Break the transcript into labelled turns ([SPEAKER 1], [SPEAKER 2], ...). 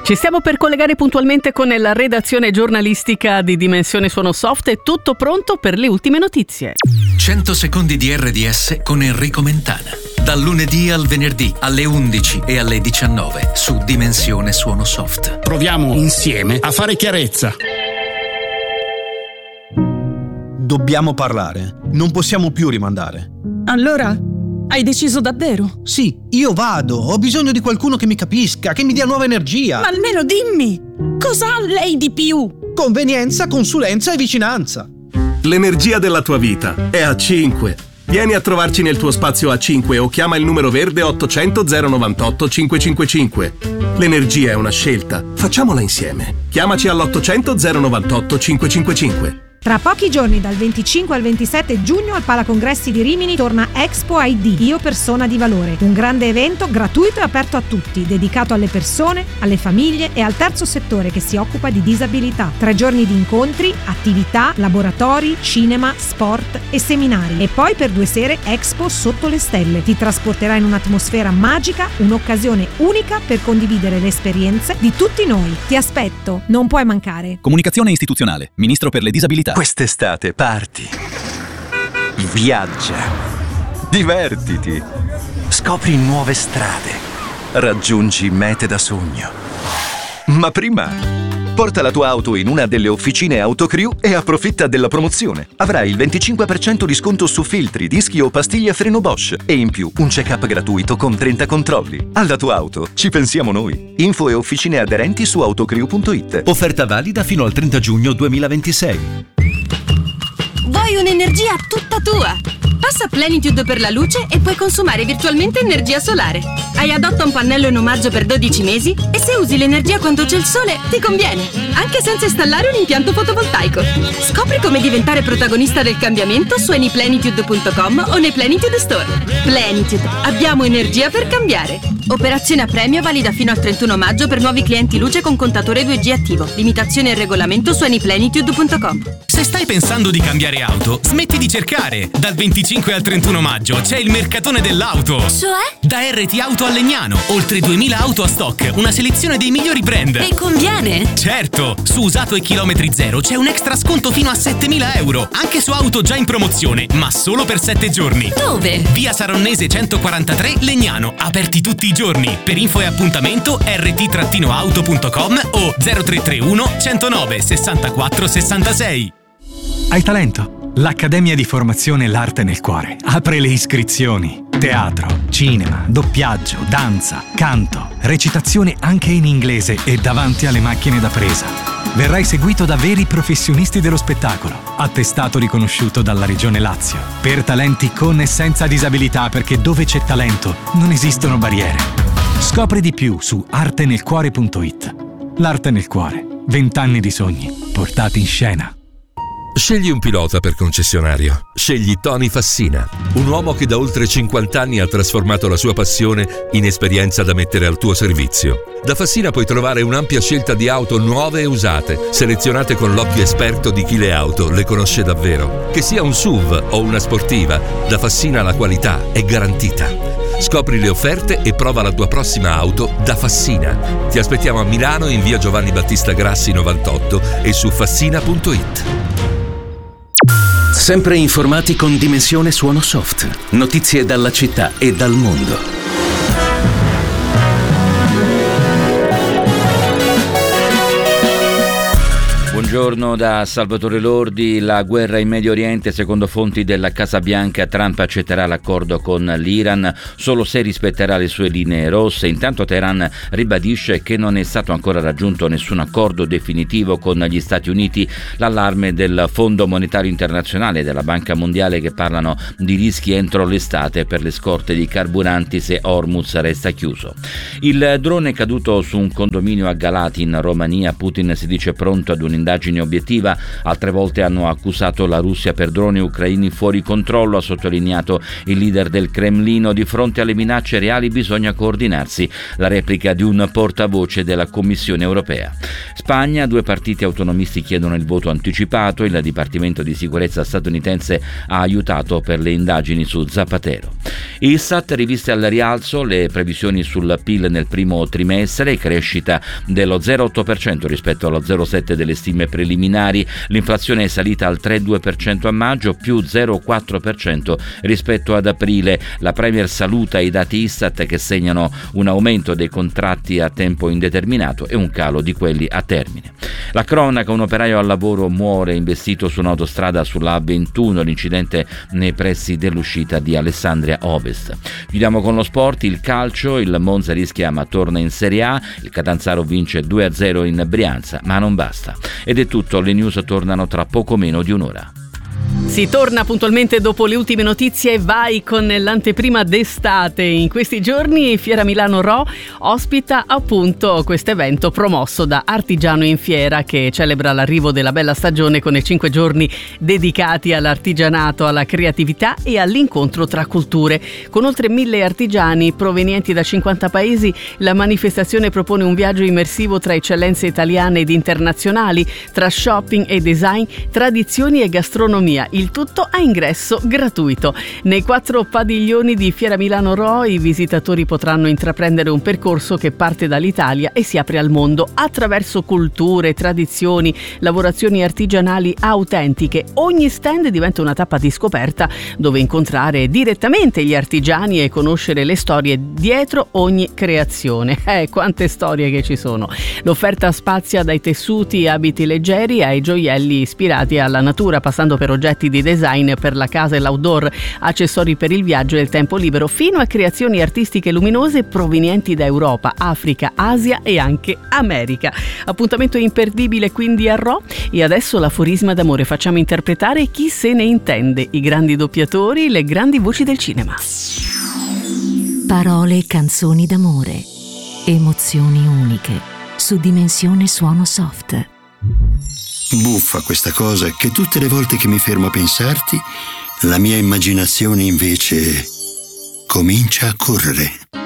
[SPEAKER 1] Ci stiamo per collegare puntualmente con la redazione giornalistica di Dimensione Suono Soft. È tutto pronto per le ultime notizie.
[SPEAKER 2] 100 secondi di RDS con Enrico Mentana. Dal lunedì al venerdì alle 11 e alle 19 su Dimensione Suono Soft.
[SPEAKER 3] Proviamo insieme a fare chiarezza.
[SPEAKER 4] Dobbiamo parlare. Non possiamo più rimandare.
[SPEAKER 5] Allora, hai deciso davvero?
[SPEAKER 4] Sì, io vado. Ho bisogno di qualcuno che mi capisca, che mi dia nuova energia.
[SPEAKER 5] Ma almeno dimmi, cosa ha lei di più?
[SPEAKER 4] Convenienza, consulenza e vicinanza.
[SPEAKER 6] L'energia della tua vita è A5. Vieni a trovarci nel tuo spazio A5 o chiama il numero verde 800 098 555. L'energia è una scelta. Facciamola insieme. Chiamaci all'800 098 555.
[SPEAKER 7] Tra pochi giorni, dal 25 al 27 giugno, al Palacongressi di Rimini torna Expo ID, Io Persona di Valore. Un grande evento gratuito e aperto a tutti, dedicato alle persone, alle famiglie e al terzo settore che si occupa di disabilità. 3 giorni di incontri, attività, laboratori, cinema, sport e seminari. E poi per 2 sere Expo sotto le stelle. Ti trasporterà in un'atmosfera magica, un'occasione unica per condividere le esperienze di tutti noi. Ti aspetto, non puoi mancare.
[SPEAKER 8] Comunicazione istituzionale, Ministro per le disabilità.
[SPEAKER 9] Quest'estate parti, viaggia, divertiti, scopri nuove strade, raggiungi mete da sogno. Ma prima, porta la tua auto in una delle officine Autocrew e approfitta della promozione. Avrai il 25% di sconto su filtri, dischi o pastiglie a freno Bosch e in più un check-up gratuito con 30 controlli. Alla tua auto ci pensiamo noi. Info e officine aderenti su autocrew.it.
[SPEAKER 10] Offerta valida fino al 30 giugno 2026.
[SPEAKER 11] Vuoi un'energia tutta tua? Passa Plenitude per la luce e puoi consumare virtualmente energia solare. Hai adotta un pannello in omaggio per 12 mesi e se usi l'energia quando c'è il sole ti conviene, anche senza installare un impianto fotovoltaico. Scopri come diventare protagonista del cambiamento su anyplenitude.com o nei Plenitude Store. Plenitude, abbiamo energia per cambiare. Operazione a premio valida fino al 31 maggio per nuovi clienti luce con contatore 2G attivo. Limitazione e regolamento su anyplenitude.com.
[SPEAKER 12] Se stai pensando di cambiare auto, smetti di cercare. Dal 25 al 31 maggio c'è il mercatone dell'auto.
[SPEAKER 11] Cioè?
[SPEAKER 12] Da RT Auto a Legnano, oltre 2000 auto a stock, una selezione dei migliori brand.
[SPEAKER 11] E conviene?
[SPEAKER 12] Certo, su usato e chilometri zero c'è un extra sconto fino a 7.000 euro, anche su auto già in promozione, ma solo per 7 giorni.
[SPEAKER 11] Dove?
[SPEAKER 12] Via Saronnese 143 Legnano, aperti tutti i giorni. Per info e appuntamento rt-auto.com o 0331 109 64 66.
[SPEAKER 13] Hai talento? L'Accademia di Formazione L'Arte nel Cuore apre le iscrizioni. Teatro, cinema, doppiaggio, danza, canto, recitazione anche in inglese e davanti alle macchine da presa. Verrai seguito da veri professionisti dello spettacolo, attestato riconosciuto dalla Regione Lazio. Per talenti con e senza disabilità, perché dove c'è talento non esistono barriere. Scopri di più su artenelcuore.it. L'Arte nel Cuore. 20 anni di sogni portati in scena.
[SPEAKER 14] Scegli un pilota per concessionario. Scegli Tony Fassina, un uomo che da oltre 50 anni ha trasformato la sua passione in esperienza da mettere al tuo servizio. Da Fassina puoi trovare un'ampia scelta di auto nuove e usate, selezionate con l'occhio esperto di chi le auto le conosce davvero. Che sia un SUV o una sportiva, da Fassina la qualità è garantita. Scopri le offerte e prova la tua prossima auto da Fassina. Ti aspettiamo a Milano in via Giovanni Battista Grassi 98 e su fassina.it.
[SPEAKER 2] Sempre informati con Dimensione Suono Soft. Notizie dalla città e dal mondo.
[SPEAKER 15] Buongiorno da Salvatore Lordi. La guerra in Medio Oriente, secondo fonti della Casa Bianca, Trump accetterà l'accordo con l'Iran solo se rispetterà le sue linee rosse. Intanto Teheran ribadisce che non è stato ancora raggiunto nessun accordo definitivo con gli Stati Uniti. L'allarme del Fondo Monetario Internazionale e della Banca Mondiale, che parlano di rischi entro l'estate per le scorte di carburanti se Hormuz resta chiuso. Il drone è caduto su un condominio a Galati in Romania. Putin si dice pronto ad un'indagine un'indagine obiettiva. Altre volte hanno accusato la Russia per droni ucraini fuori controllo, ha sottolineato il leader del Cremlino. Di fronte alle minacce reali bisogna coordinarsi, la replica di un portavoce della Commissione europea. Spagna, 2 partiti autonomisti chiedono il voto anticipato. Il Dipartimento di Sicurezza statunitense ha aiutato per le indagini su Zapatero. Istat, riviste al rialzo le previsioni sul PIL nel primo trimestre, crescita dello 0,8% rispetto allo 0,7% delle stime preliminari. L'inflazione è salita al 3,2% a maggio, più 0,4% rispetto ad aprile. La Premier saluta i dati Istat che segnano un aumento dei contratti a tempo indeterminato e un calo di quelli a termine. La cronaca, un operaio al lavoro muore investito su un'autostrada sulla A21, l'incidente nei pressi dell'uscita di Alessandria Ovest. Chiudiamo con lo sport, il calcio, il Monza rischia ma torna in Serie A, il Catanzaro vince 2-0 in Brianza, ma non basta. Ed è tutto, le news tornano tra poco meno di un'ora.
[SPEAKER 1] Si torna puntualmente dopo le ultime notizie e vai con l'anteprima d'estate. In questi giorni Fiera Milano Ro ospita appunto questo evento promosso da Artigiano in Fiera, che celebra l'arrivo della bella stagione con i 5 giorni dedicati all'artigianato, alla creatività e all'incontro tra culture. Con oltre 1000 artigiani provenienti da 50 paesi, la manifestazione propone un viaggio immersivo tra eccellenze italiane ed internazionali, tra shopping e design, tradizioni e gastronomia. Il tutto a ingresso gratuito. Nei 4 padiglioni di Fiera Milano Ro i visitatori potranno intraprendere un percorso che parte dall'Italia e si apre al mondo attraverso culture, tradizioni, lavorazioni artigianali autentiche. Ogni stand diventa una tappa di scoperta dove incontrare direttamente gli artigiani e conoscere le storie dietro ogni creazione. Quante storie che ci sono! L'offerta spazia dai tessuti e abiti leggeri ai gioielli ispirati alla natura, passando per oggetti di design per la casa e l'outdoor, accessori per il viaggio e il tempo libero, fino a creazioni artistiche luminose provenienti da Europa, Africa, Asia e anche America. Appuntamento imperdibile quindi a Ro. E adesso l'aforisma d'amore, facciamo interpretare chi se ne intende, i grandi doppiatori, le grandi voci del cinema.
[SPEAKER 16] Parole e canzoni d'amore, emozioni uniche, su Dimensione Suono Soft.
[SPEAKER 17] Buffa questa cosa che tutte le volte che mi fermo a pensarti, la mia immaginazione invece comincia a correre.